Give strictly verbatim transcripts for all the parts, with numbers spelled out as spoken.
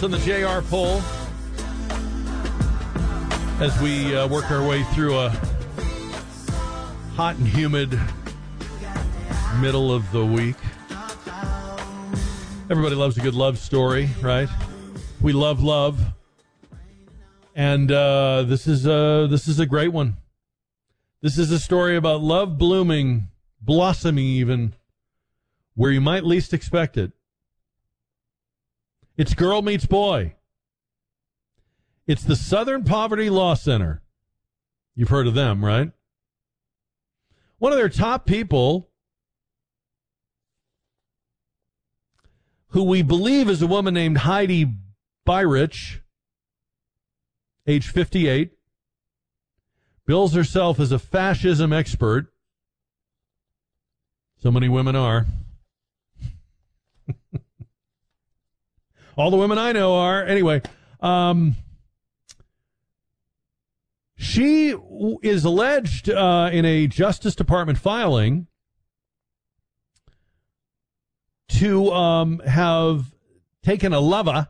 results on the J R poll as we uh, work our way through a hot and humid middle of the week. Everybody loves a good love story, right? We love love. And uh, this is uh, this is a great one. This is a story about love blooming, blossoming even, where you might least expect it. It's girl meets boy. It's the Southern Poverty Law Center. You've heard of them, right? One of their top people, who we believe is a woman named Heidi Beirich, age fifty-eight, bills herself as a fascism expert. So many women are. All the women I know are. Anyway, um, she is alleged uh, in a Justice Department filing to um, have taken a lover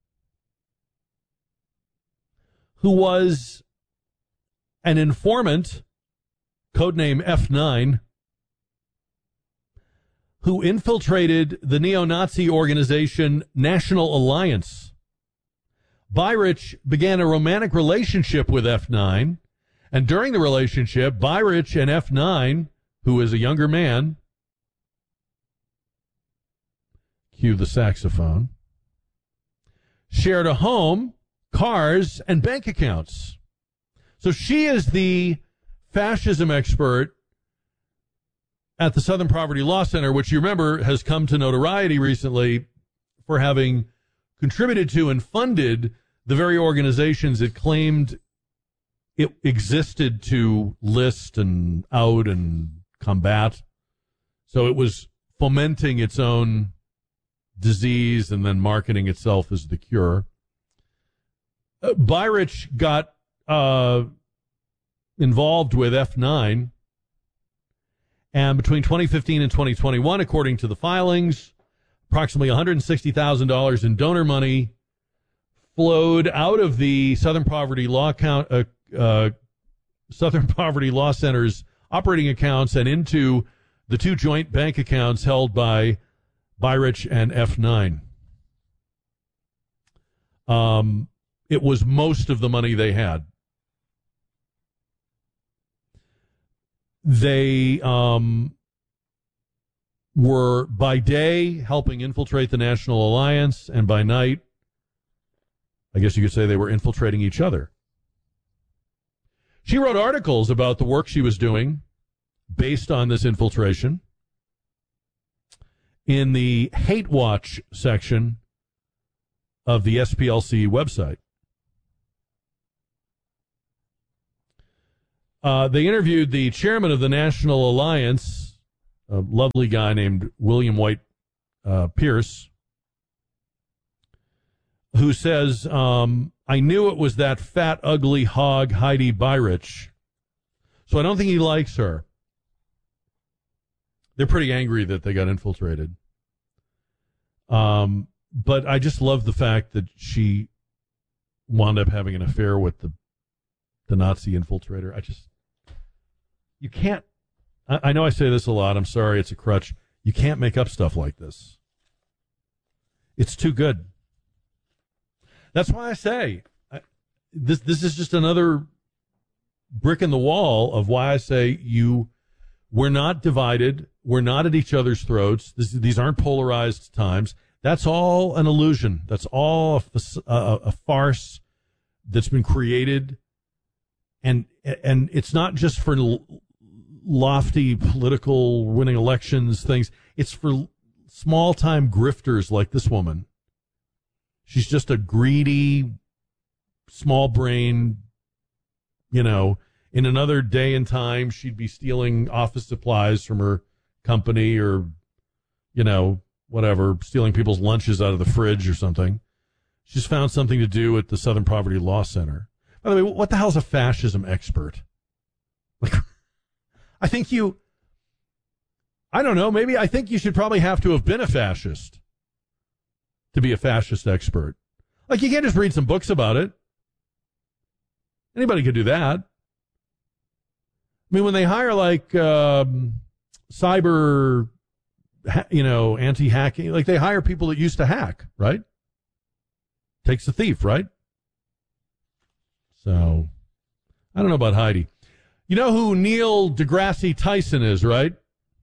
who was an informant, codename F nine, who infiltrated the neo-Nazi organization National Alliance. Beirich began a romantic relationship with F nine, and during the relationship, Beirich and F nine, who is a younger man, cue the saxophone, shared a home, cars, and bank accounts. So she is the fascism expert at the Southern Poverty Law Center, which you remember has come to notoriety recently for having contributed to and funded the very organizations it claimed it existed to list and out and combat. So it was fomenting its own disease and then marketing itself as the cure. Uh, Beirich got uh, involved with F nine. And between twenty fifteen and twenty twenty-one, according to the filings, approximately one hundred sixty thousand dollars in donor money flowed out of the Southern Poverty Law account, uh, uh, Southern Poverty Law Center's operating accounts and into the two joint bank accounts held by Beirich and F nine. Um, it was most of the money they had. They um, were, by day, helping infiltrate the National Alliance, and by night, I guess you could say they were infiltrating each other. She wrote articles about the work she was doing based on this infiltration in the Hate Watch section of the S P L C website. Uh, they interviewed the chairman of the National Alliance, a lovely guy named William White uh, Pierce, who says, um, I knew it was that fat, ugly hog Heidi Beirich, so I don't think he likes her. They're pretty angry that they got infiltrated. Um, but I just love the fact that she wound up having an affair with the the Nazi infiltrator. I just... You can't, I know I say this a lot, I'm sorry, it's a crutch. You can't make up stuff like this. It's too good. That's why I say, I, this this is just another brick in the wall of why I say you, we're not divided, we're not at each other's throats, this, these aren't polarized times. That's all an illusion. That's all a, a, a farce that's been created, and and it's not just for lofty political winning elections things. It's for small-time grifters like this woman. She's just a greedy, small-brained, you know, in another day and time, she'd be stealing office supplies from her company or, you know, whatever, stealing people's lunches out of the fridge or something. She's found something to do at the Southern Poverty Law Center. By the way, what the hell is a fascism expert? Like, I think you, I don't know, maybe I think you should probably have to have been a fascist to be a fascist expert. Like, you can't just read some books about it. Anybody could do that. I mean, when they hire, like, um, cyber, you know, anti-hacking, like, they hire people that used to hack, right? Takes the thief, right? So, I don't know about Heidi. You know who Neil deGrasse Tyson is, right?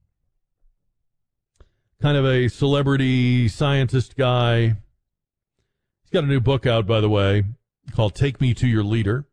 Kind of a celebrity scientist guy. He's got a new book out, by the way, called Take Me to Your Leader.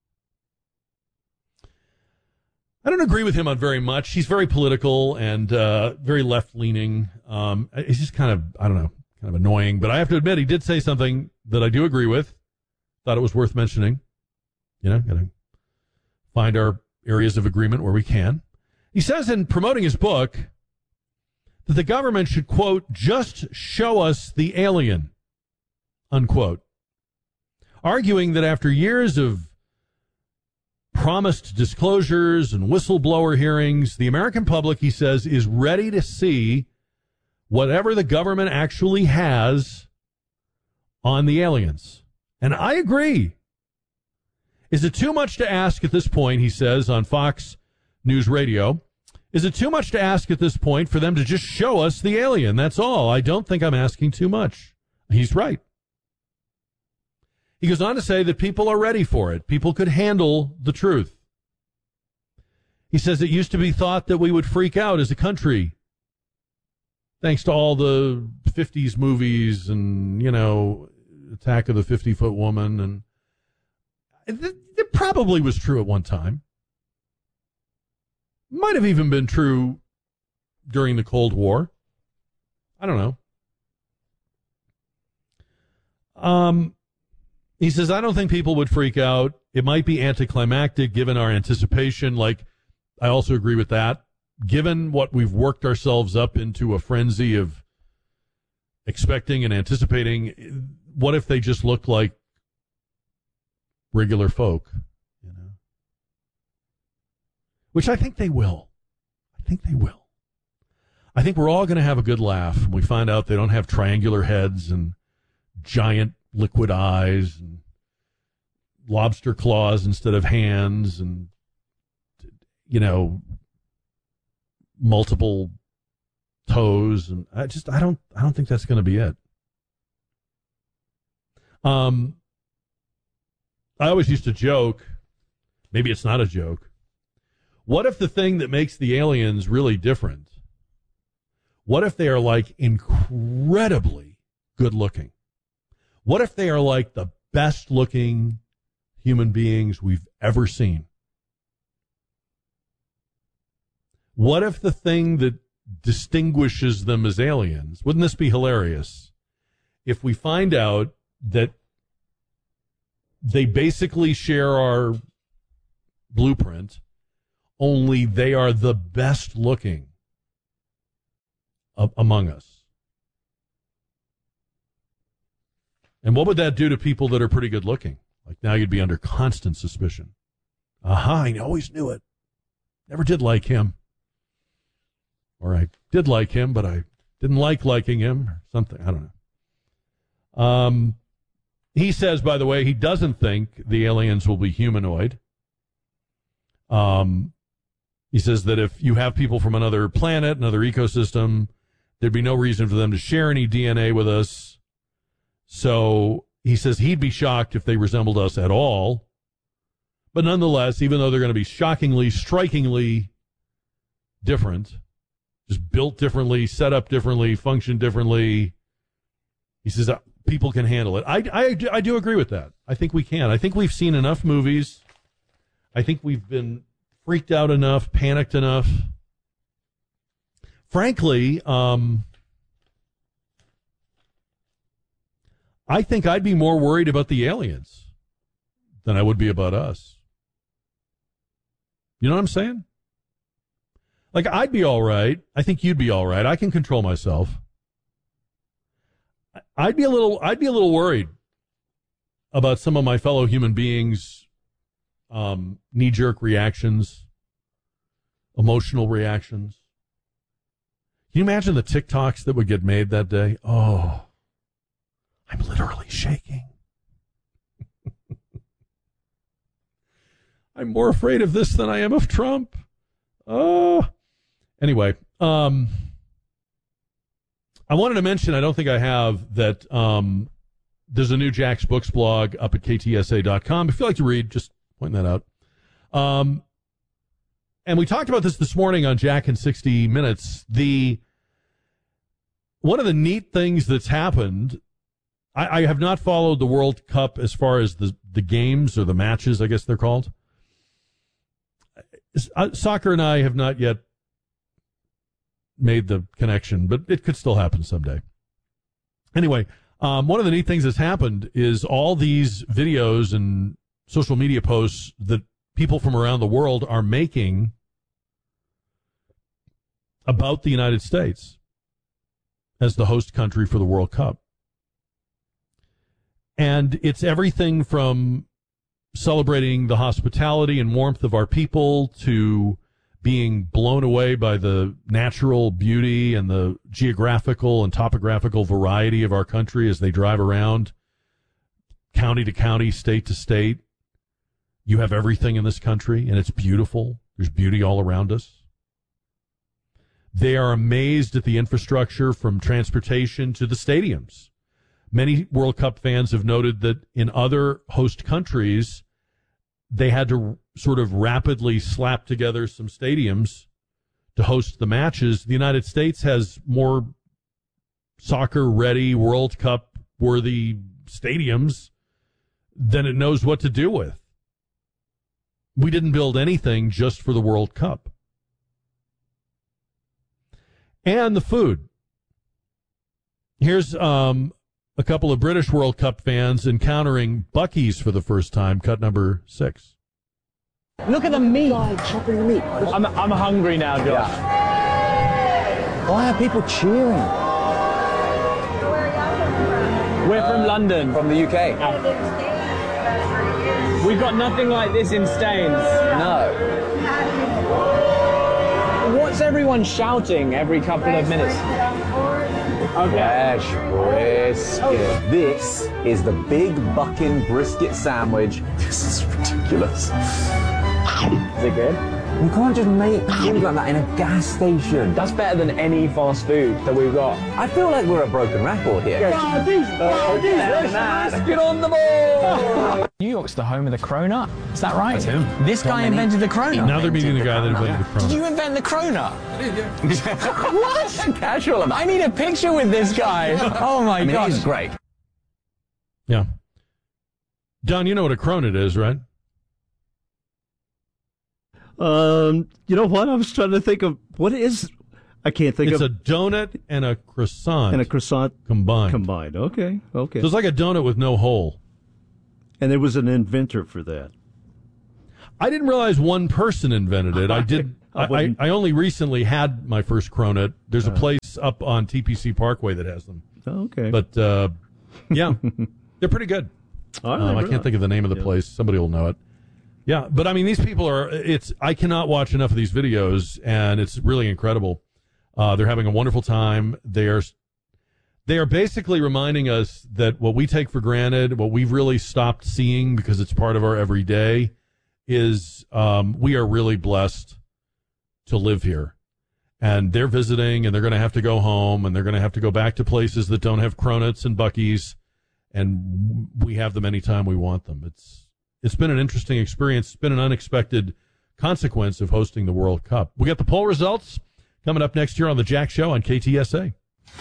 I don't agree with him on very much. He's very political and uh, very left-leaning. Um, he's just kind of, I don't know, kind of annoying. But I have to admit, he did say something that I do agree with. Thought it was worth mentioning. You know, got to find our areas of agreement where we can. He says in promoting his book that the government should, quote, just show us the alien, unquote. Arguing that after years of promised disclosures and whistleblower hearings, the American public, he says, is ready to see whatever the government actually has on the aliens. And I agree. Is it too much to ask at this point, he says on Fox News Radio, is it too much to ask at this point for them to just show us the alien? That's all. I don't think I'm asking too much. He's right. He goes on to say that people are ready for it. People could handle the truth. He says it used to be thought that we would freak out as a country, thanks to all the fifties movies and, you know, Attack of the fifty-foot Woman. And it probably was true at one time. Might have even been true during the Cold War. I don't know. Um... He says, I don't think people would freak out. It might be anticlimactic given our anticipation. Like, I also agree with that. Given what we've worked ourselves up into a frenzy of expecting and anticipating, what if they just look like regular folk? You know, which I think they will. I think they will. I think we're all going to have a good laugh when we find out they don't have triangular heads and giant liquid eyes and lobster claws instead of hands and, you know, multiple toes. And I just, I don't, I don't think that's going to be it. Um, I always used to joke, maybe it's not a joke. What if the thing that makes the aliens really different, what if they are like incredibly good looking? What if they are like the best looking human beings we've ever seen? What if the thing that distinguishes them as aliens, wouldn't this be hilarious if we find out that they basically share our blueprint, only they are the best looking of, among us? And what would that do to people that are pretty good looking? Like, now you'd be under constant suspicion. Aha, I always knew it. Never did like him. Or I did like him, but I didn't like liking him or something. I don't know. Um, he says, by the way, he doesn't think the aliens will be humanoid. Um, he says that if you have people from another planet, another ecosystem, there'd be no reason for them to share any D N A with us. So he says he'd be shocked if they resembled us at all. But nonetheless, even though they're going to be shockingly, strikingly different, just built differently, set up differently, function differently, he says uh, people can handle it. I, I, I do agree with that. I think we can. I think we've seen enough movies. I think we've been freaked out enough, panicked enough. Frankly, um... I think I'd be more worried about the aliens than I would be about us. You know what I'm saying? Like, I'd be all right. I think you'd be all right. I can control myself. I'd be a little, I'd be a little worried about some of my fellow human beings' um, knee-jerk reactions, emotional reactions. Can you imagine the TikToks that would get made that day? Oh, I'm literally shaking. I'm more afraid of this than I am of Trump. Oh. Anyway, um, I wanted to mention, I don't think I have, that um, there's a new Jack's Books blog up at K T S A dot com. If you like to read, just point that out. Um, and we talked about this this morning on Jack in sixty minutes. The one of the neat things that's happened, I, I have not followed the World Cup as far as the, the games or the matches, I guess they're called. Uh, soccer and I have not yet made the connection, but it could still happen someday. Anyway, um, one of the neat things that's happened is all these videos and social media posts that people from around the world are making about the United States as the host country for the World Cup. And it's everything from celebrating the hospitality and warmth of our people to being blown away by the natural beauty and the geographical and topographical variety of our country as they drive around county to county, state to state. You have everything in this country, and it's beautiful. There's beauty all around us. They are amazed at the infrastructure from transportation to the stadiums. Many World Cup fans have noted that in other host countries, they had to sort of rapidly slap together some stadiums to host the matches. The United States has more soccer-ready, World Cup-worthy stadiums than it knows what to do with. We didn't build anything just for the World Cup. And the food. Here's um, a couple of British World Cup fans encountering Buc-ee's for the first time, cut number six. Look at the meat. Chopping the meat. I'm, I'm hungry now, Josh. Yeah. Why are people cheering? We're from London. From the U K? We've got nothing like this in Staines. No. What's everyone shouting every couple of minutes? Okay. Fresh brisket. This is the Big Buckin' brisket sandwich. This is ridiculous. Is it good? You can't just make food like that in a gas station. That's better than any fast food that we've got. I feel like we're a broken record here. Oh, geez. Oh, geez. Brisket on the board! New York's the home of the cronut. Is that right? That's him. This guy invented the cronut. Now they're meeting the guy that invented the Did cronut. you invent the cronut? What? Casual. I need a picture with this guy. Oh my I mean, gosh. he's great. Yeah. Don, you know what a cronut is, right? Um, you know what? I was trying to think of what is. I can't think It's of. a donut and a croissant. And a croissant combined. combined. Okay, okay. So it's like a donut with no hole. And there was an inventor for that. I didn't realize one person invented it. I did. I I, I, wouldn't- I only recently had my first cronut. There's a place up on T P C Parkway that has them. Oh, okay. But uh, yeah, they're pretty good. All right, Um, I right. can't think of the name of the Yeah. place. Somebody will know it. Yeah, but I mean, these people are. It's. I cannot watch enough of these videos, and it's really incredible. Uh, they're having a wonderful time. They are. They are basically reminding us that what we take for granted, what we've really stopped seeing because it's part of our everyday, is um, we are really blessed to live here. And they're visiting, and they're going to have to go home, and they're going to have to go back to places that don't have cronuts and Buc-ee's, and we have them anytime we want them. It's it's been an interesting experience. It's been an unexpected consequence of hosting the World Cup. We got the poll results coming up next year on the Jack Show on K T S A.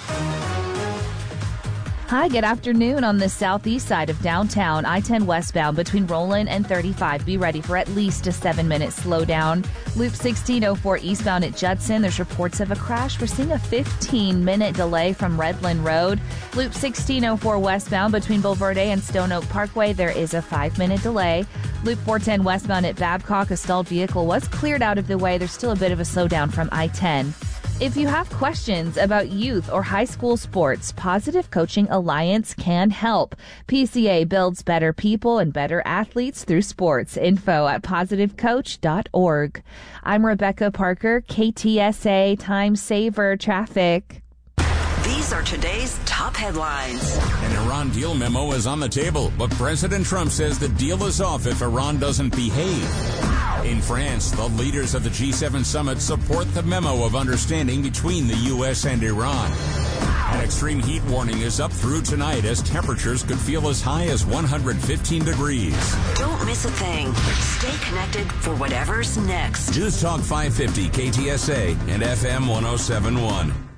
Hi, good afternoon. On the southeast side of downtown, I ten westbound between Roland and thirty-five. Be ready for at least a seven-minute slowdown. Loop sixteen oh four eastbound at Judson. There's reports of a crash. We're seeing a fifteen-minute delay from Redland Road. Loop sixteen oh four westbound between Bulverde and Stone Oak Parkway. There is a five-minute delay. Loop four ten westbound at Babcock. A stalled vehicle was cleared out of the way. There's still a bit of a slowdown from I ten. If you have questions about youth or high school sports, Positive Coaching Alliance can help. P C A builds better people and better athletes through sports. Info at positive coach dot org. I'm Rebecca Parker, K T S A Time Saver Traffic. These are today's top headlines. An Iran deal memo is on the table, but President Trump says the deal is off if Iran doesn't behave. In France, the leaders of the G seven summit support the memo of understanding between the U S and Iran. An extreme heat warning is up through tonight as temperatures could feel as high as one hundred fifteen degrees. Don't miss a thing. Stay connected for whatever's next. News Talk five fifty K T S A and F M one oh seven point one.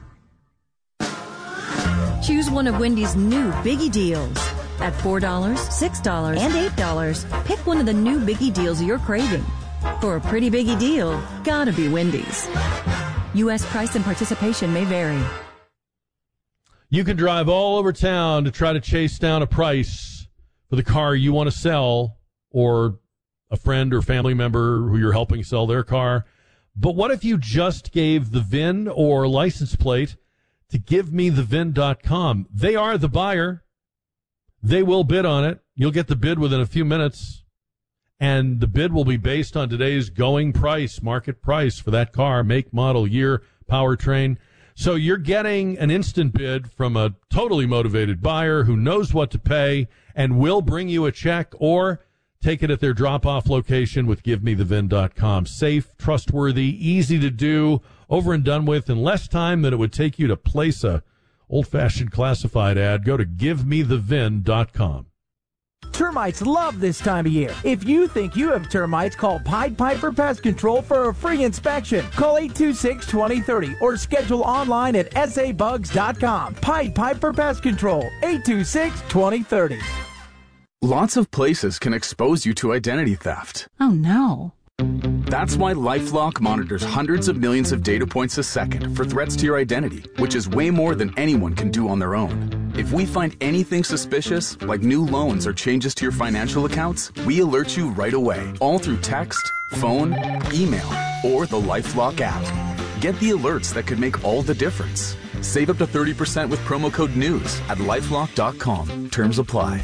Choose one of Wendy's new Biggie Deals. At four dollars, six dollars, and eight dollars, pick one of the new Biggie Deals you're craving. For a pretty biggie deal, gotta be Wendy's. U S price and participation may vary. You can drive all over town to try to chase down a price for the car you want to sell, or a friend or family member who you're helping sell their car. But what if you just gave the V I N or license plate to give me the V I N dot com? They are the buyer. They will bid on it. You'll get the bid within a few minutes. And the bid will be based on today's going price, market price for that car, make, model, year, powertrain. So you're getting an instant bid from a totally motivated buyer who knows what to pay and will bring you a check or take it at their drop-off location with give me the V I N dot com. Safe, trustworthy, easy to do, over and done with in less time than it would take you to place a old-fashioned classified ad. Go to give me the V I N dot com. Termites love this time of year. If you think you have termites, call Pied Piper Pest Control for a free inspection. Call eight two six, two zero three zero or schedule online at s a bugs dot com. Pied Piper Pest Control, eight two six, two zero three zero. Lots of places can expose you to identity theft. Oh no. That's why LifeLock monitors hundreds of millions of data points a second for threats to your identity, which is way more than anyone can do on their own. If we find anything suspicious, like new loans or changes to your financial accounts, we alert you right away, all through text, phone, email, or the LifeLock app. Get the alerts that could make all the difference. Save up to thirty percent with promo code NEWS at lifelock dot com. Terms apply.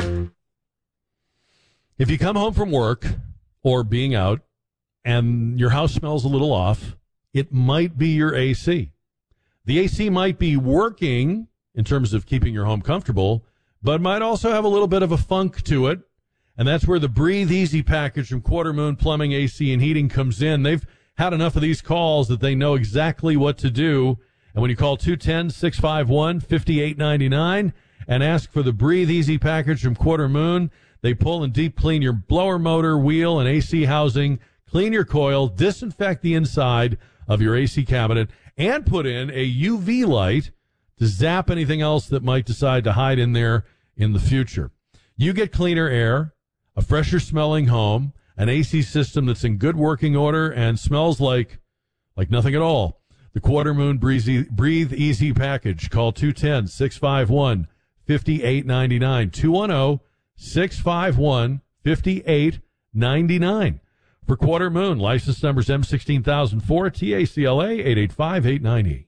If you come home from work or being out and your house smells a little off, it might be your A C. The A C might be working in terms of keeping your home comfortable, but might also have a little bit of a funk to it. And that's where the Breathe Easy package from Quarter Moon Plumbing, A C, and Heating comes in. They've had enough of these calls that they know exactly what to do. And when you call two one zero, six five one, five eight nine nine and ask for the Breathe Easy package from Quarter Moon, they pull and deep clean your blower motor, wheel, and A C housing, clean your coil, disinfect the inside of your A C cabinet, and put in a U V light to zap anything else that might decide to hide in there in the future. You get cleaner air, a fresher smelling home, an A C system that's in good working order and smells like like nothing at all. The Quarter Moon Breezy, Breathe Easy package. Call two one zero, six five one, five eight nine nine, two one zero, six five one, five eight nine nine. For Quarter Moon, license numbers M one six zero zero four, T A C L A eight eight five eight nine zero.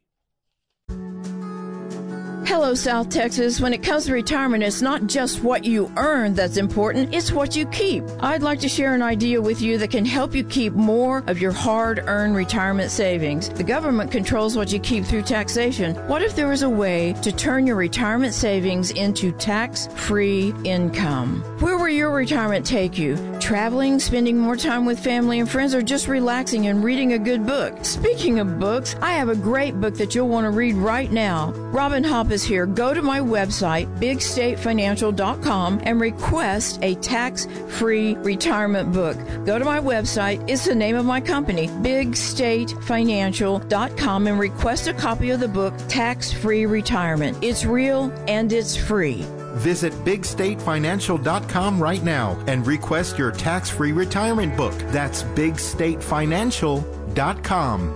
Hello, South Texas. When it comes to retirement, it's not just what you earn that's important, it's what you keep. I'd like to share an idea with you that can help you keep more of your hard-earned retirement savings. The government controls what you keep through taxation. What if there was a way to turn your retirement savings into tax-free income? Where will your retirement take you? Traveling, spending more time with family and friends, or just relaxing and reading a good book? Speaking of books, I have a great book that you'll want to read right now. Robin Hopp is here. Go to my website, big state financial dot com, and request a tax-free retirement book. Go to my website. It's the name of my company, big state financial dot com, and request a copy of the book, Tax-Free Retirement. It's real and it's free. Visit big state financial dot com right now and request your tax-free retirement book. That's big state financial dot com.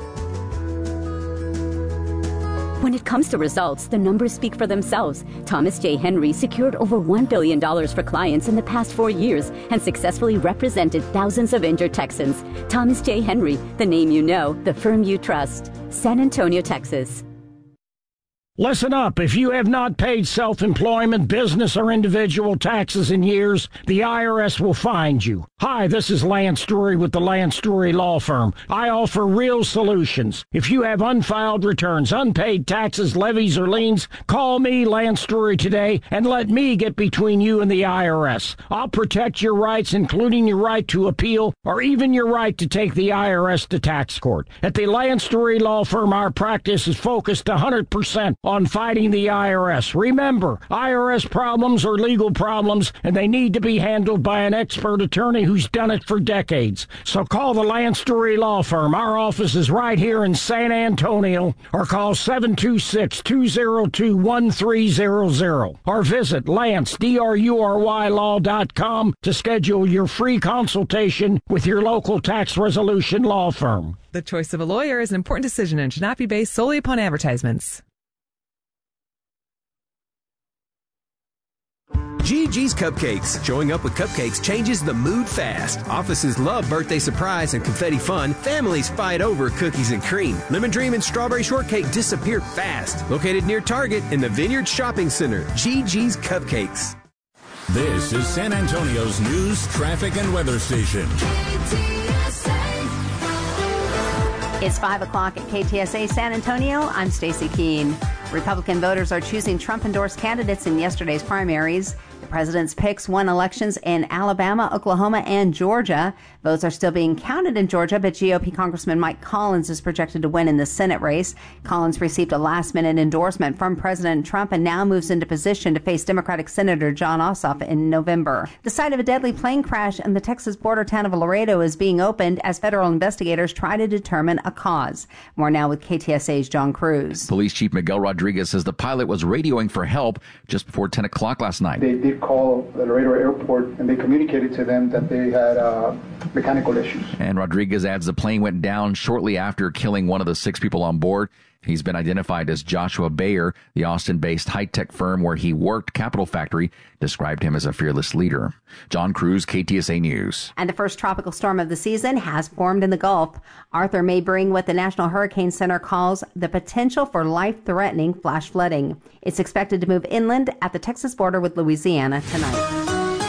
When it comes to results, the numbers speak for themselves. Thomas J. Henry secured over one billion dollars for clients in the past four years and successfully represented thousands of injured Texans. Thomas J. Henry, the name you know, the firm you trust. San Antonio, Texas. Listen up. If you have not paid self-employment, business, or individual taxes in years, the I R S will find you. Hi, this is Lance Drury with the Lance Drury Law Firm. I offer real solutions. If you have unfiled returns, unpaid taxes, levies, or liens, call me, Lance Drury, today and let me get between you and the I R S. I'll protect your rights, including your right to appeal or even your right to take the I R S to tax court. At the Lance Drury Law Firm, our practice is focused one hundred percent on fighting the I R S. Remember, I R S problems are legal problems, and they need to be handled by an expert attorney who's done it for decades. So call the Lance Drury Law Firm. Our office is right here in San Antonio, or call seven two six, two zero two, one three zero zero, or visit Lance, D R U R Y law dot com to schedule your free consultation with your local tax resolution law firm. The choice of a lawyer is an important decision and should not be based solely upon advertisements. G G's Cupcakes. Showing up with cupcakes changes the mood fast. Offices love birthday surprise and confetti fun. Families fight over cookies and cream. Lemon Dream and Strawberry Shortcake disappear fast. Located near Target in the Vineyard Shopping Center. G G's Cupcakes. This is San Antonio's news, traffic, and weather station. It's five o'clock at K T S A San Antonio. I'm Stacy Keene. Republican voters are choosing Trump-endorsed candidates in yesterday's primaries. The president's picks won elections in Alabama, Oklahoma, and Georgia. Votes are still being counted in Georgia, but G O P Congressman Mike Collins is projected to win in the Senate race. Collins received a last-minute endorsement from President Trump and now moves into position to face Democratic Senator Jon Ossoff in November. The site of a deadly plane crash in the Texas border town of Laredo is being opened as federal investigators try to determine a cause. More now with K T S A's John Cruz. Police Chief Miguel Rodriguez says the pilot was radioing for help just before ten o'clock last night. They did call the Laredo airport and they communicated to them that they had uh, mechanical issues. And Rodriguez adds the plane went down shortly after killing one of the six people on board. He's been identified as Joshua Bayer. The Austin-based high-tech firm where he worked, Capital Factory, described him as a fearless leader. John Cruz, K T S A News. And the first tropical storm of the season has formed in the Gulf. Arthur may bring what the National Hurricane Center calls the potential for life-threatening flash flooding. It's expected to move inland at the Texas border with Louisiana tonight.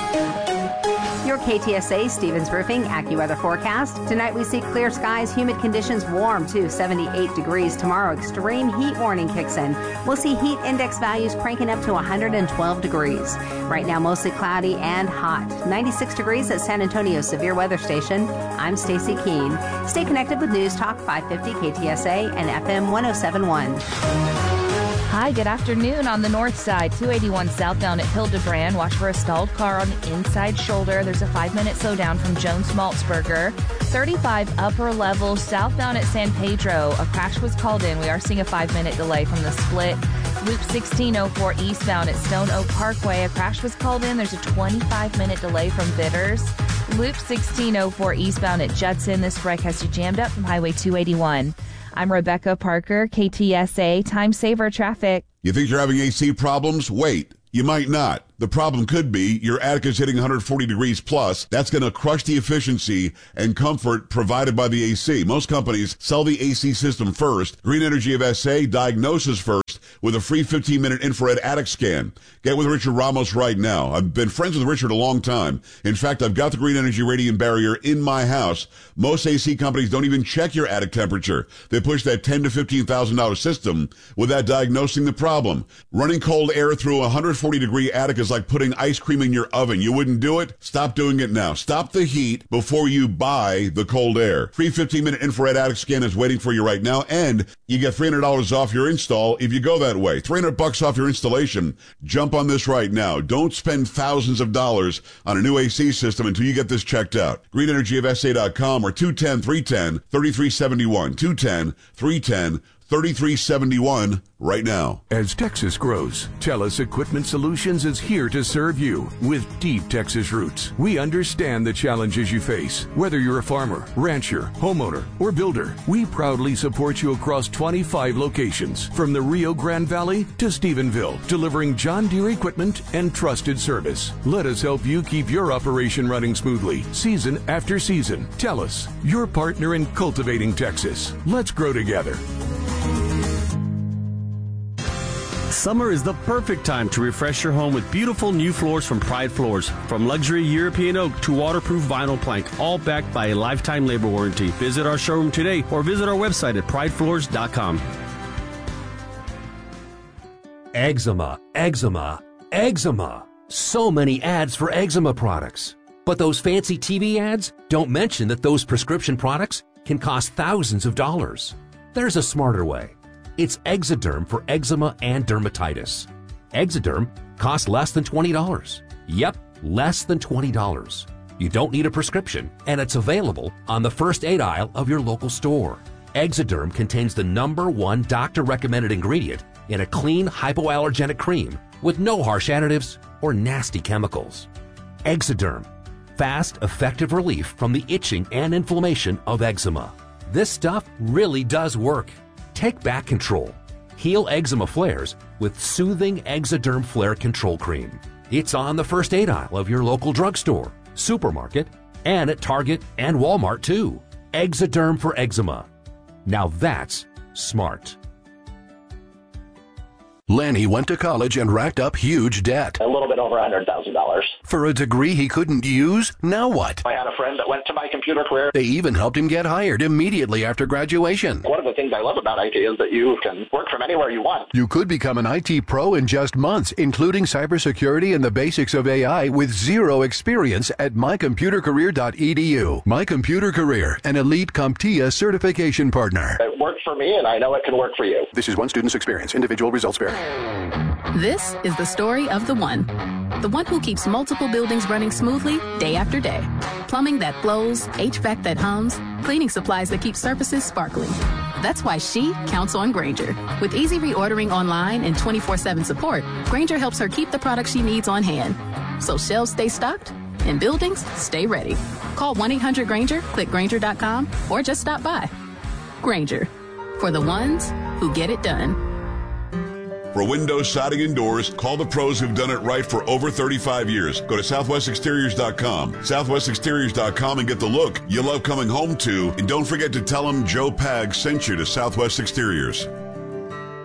Your K T S A Stevens Roofing AccuWeather forecast. Tonight we see clear skies, humid conditions, warm to seventy-eight degrees. Tomorrow, extreme heat warning kicks in. We'll see heat index values cranking up to one hundred twelve degrees. Right now, mostly cloudy and hot. ninety-six degrees at San Antonio's Severe Weather Station. I'm Stacy Keene. Stay connected with News Talk five fifty K T S A and F M one oh seven point one. Hi, good afternoon. On the north side, two eighty-one southbound at Hildebrand. Watch for a stalled car on the inside shoulder. There's a five-minute slowdown from Jones Maltzberger. thirty-five upper level southbound at San Pedro. A crash was called in. We are seeing a five-minute delay from the split. Loop sixteen oh four eastbound at Stone Oak Parkway. A crash was called in. There's a twenty-five minute delay from Bitters. Loop sixteen oh four eastbound at Judson. This wreck has you jammed up from Highway two eighty-one. I'm Rebecca Parker, K T S A Time Saver Traffic. You think you're having A C problems? Wait, you might not. The problem could be your attic is hitting one hundred forty degrees plus. That's going to crush the efficiency and comfort provided by the A C. Most companies sell the A C system first. Green Energy of S A diagnoses first with a free fifteen minute infrared attic scan. Get with Richard Ramos right now. I've been friends with Richard a long time. In fact, I've got the Green Energy radiant barrier in my house. Most A C companies don't even check your attic temperature. They push that ten thousand to fifteen thousand dollars system without diagnosing the problem. Running cold air through a one hundred forty degree attic is like putting ice cream in your oven. You wouldn't do it? Stop doing it now. Stop the heat before you buy the cold air. Free fifteen minute infrared attic scan is waiting for you right now, and you get three hundred dollars off your install if you go that way. three hundred bucks off your installation. Jump on this right now. Don't spend thousands of dollars on a new A C system until you get this checked out. green energy of S A dot com or two one zero, three one zero, three three seven one. two one zero, three one zero, three three seven one right now. As Texas grows, TELUS Equipment Solutions is here to serve you with deep Texas roots. We understand the challenges you face. Whether you're a farmer, rancher, homeowner, or builder, we proudly support you across twenty-five locations, from the Rio Grande Valley to Stephenville, delivering John Deere equipment and trusted service. Let us help you keep your operation running smoothly, season after season. TELUS, your partner in cultivating Texas. Let's grow together. Summer is the perfect time to refresh your home with beautiful new floors from Pride Floors. From luxury European oak to waterproof vinyl plank, all backed by a lifetime labor warranty. Visit our showroom today or visit our website at pride floors dot com. Eczema, eczema, eczema. So many ads for eczema products. But those fancy T V ads don't mention that those prescription products can cost thousands of dollars. There's a smarter way. It's Exoderm for eczema and dermatitis. Exoderm costs less than twenty dollars. Yep, less than twenty dollars. You don't need a prescription, and it's available on the first aid aisle of your local store. Exoderm contains the number one doctor-recommended ingredient in a clean hypoallergenic cream with no harsh additives or nasty chemicals. Exoderm, fast, effective relief from the itching and inflammation of eczema. This stuff really does work. Take back control. Heal eczema flares with soothing Exoderm Flare Control Cream. It's on the first aid aisle of your local drugstore, supermarket, and at Target and Walmart too. Exoderm for eczema. Now that's smart. Lenny went to college and racked up huge debt. A little bit over one hundred thousand dollars. For a degree he couldn't use? Now what? I had a friend that went to My Computer Career. They even helped him get hired immediately after graduation. One of the things I love about I T is that you can work from anywhere you want. You could become an I T pro in just months, including cybersecurity and the basics of A I with zero experience at my computer career dot e d u. My Computer Career, an elite CompTIA certification partner. It worked for me, and I know it can work for you. This is one student's experience. Individual results vary. This is the story of the one. The one who keeps multiple buildings running smoothly day after day. Plumbing that flows, H V A C that hums, cleaning supplies that keep surfaces sparkling. That's why she counts on Grainger. With easy reordering online and twenty-four seven support, Grainger helps her keep the products she needs on hand. So shelves stay stocked and buildings stay ready. Call one eight hundred Grainger, click Grainger dot com, or just stop by. Grainger, for the ones who get it done. For windows, siding, and doors, call the pros who've done it right for over thirty-five years. Go to southwest exteriors dot com. southwest exteriors dot com and get the look you love coming home to. And don't forget to tell them Joe Pag sent you to Southwest Exteriors.